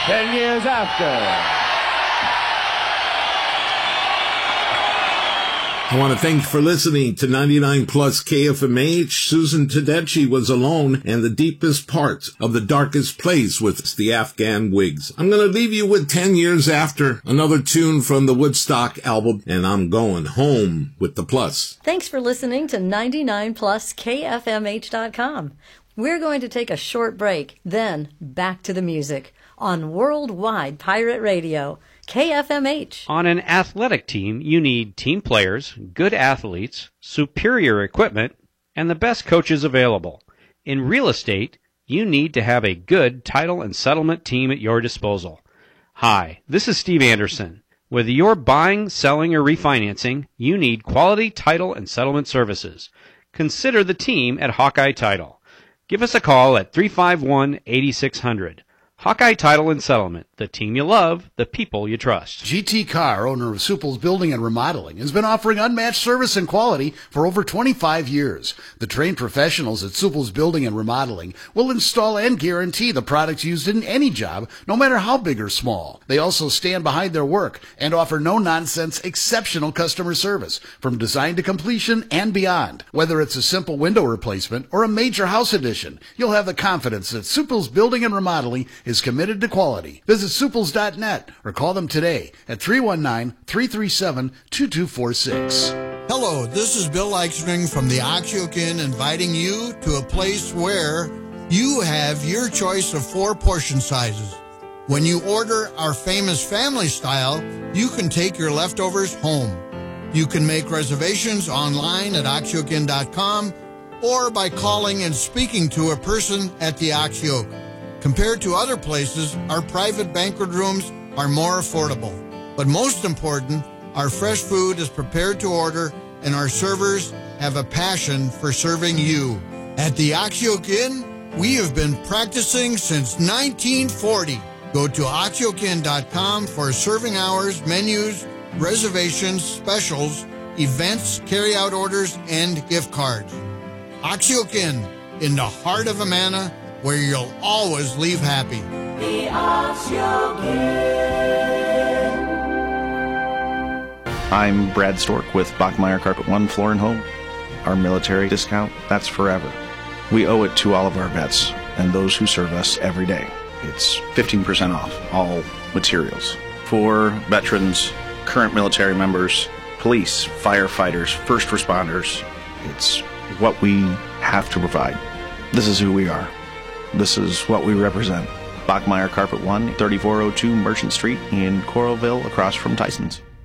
10 years after. I want to thank you for listening to 99 Plus KFMH. Susan Tedeschi was alone and the deepest parts of the darkest place with the Afghan Wigs. I'm going to leave you with 10 years after, another tune from the Woodstock album, and I'm going home with the Plus. Thanks for listening to 99 Plus KFMH.com. We're going to take a short break, then back to the music on Worldwide Pirate Radio. KFMH. On an athletic team, you need team players, good athletes, superior equipment, and the best coaches available. In real estate, you need to have a good title and settlement team at your disposal. Hi, this is Steve Anderson. Whether you're buying, selling, or refinancing, you need quality title and settlement services. Consider the team at Hawkeye Title. Give us a call at 351-8600. Hawkeye Title and Settlement, the team you love, the people you trust. GT Carr, owner of Supple's Building and Remodeling, has been offering unmatched service and quality for over 25 years. The trained professionals at Supple's Building and Remodeling will install and guarantee the products used in any job, no matter how big or small. They also stand behind their work and offer no-nonsense, exceptional customer service from design to completion and beyond. Whether it's a simple window replacement or a major house addition, you'll have the confidence that Supple's Building and Remodeling is committed to quality. Visit suples.net or call them today at 319-337-2246. Hello, this is Bill Eichstring from the Oxyoke Inn inviting you to a place where you have your choice of 4 portion sizes. When you order our famous family style, you can take your leftovers home. You can make reservations online at oxyokeinn.com or by calling and speaking to a person at the Oxyoke. Compared to other places, our private banquet rooms are more affordable. But most important, our fresh food is prepared to order and our servers have a passion for serving you. At the Oxyoke Inn, we have been practicing since 1940. Go to oxyokeinn.com for serving hours, menus, reservations, specials, events, carry-out orders, and gift cards. Oxyoke Inn, in the heart of Amana, where you'll always leave happy. The Oxyoke Inn. I'm Brad Stork with Bachmeyer Carpet One Floor and Home. Our military discount, that's forever. We owe it to all of our vets and those who serve us every day. It's 15% off all materials. For veterans, current military members, police, firefighters, first responders, it's what we have to provide. This is who we are. This is what we represent. Bachmeyer Carpet One, 3402 Merchant Street in Coralville, across from Tyson's.